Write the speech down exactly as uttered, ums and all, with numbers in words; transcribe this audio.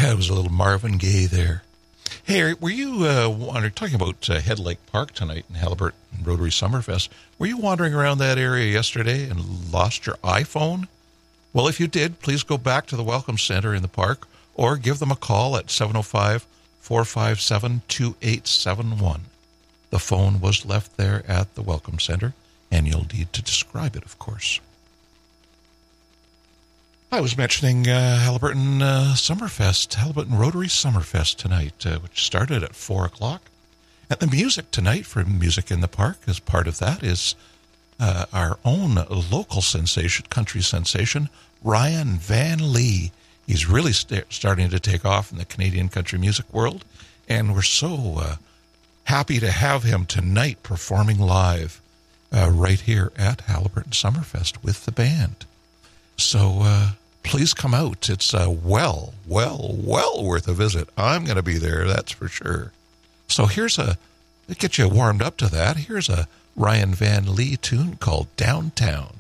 Yeah, it was a little Marvin Gaye there. Hey, were you uh, wandering, talking about uh, Head Lake Park tonight in Haliburton Rotary Summerfest, were you wandering around that area yesterday and lost your iPhone? Well, if you did, please go back to the Welcome Center in the park or give them a call at seven oh five, four five seven, two eight seven one. The phone was left there at the Welcome Center, and you'll need to describe it, of course. I was mentioning uh, Haliburton uh, Summerfest, Haliburton Rotary Summerfest tonight, uh, which started at four o'clock. And the music tonight for Music in the Park, as part of that, is uh, our own local sensation, country sensation, Ryan Van Lee. He's really st- starting to take off in the Canadian country music world, and we're so uh, happy to have him tonight performing live uh, right here at Haliburton Summerfest with the band. So uh, please come out. It's uh, well, well, well worth a visit. I'm going to be there, that's for sure. So here's a, to get you warmed up to that, here's a Ryan Van Lee tune called Downtown.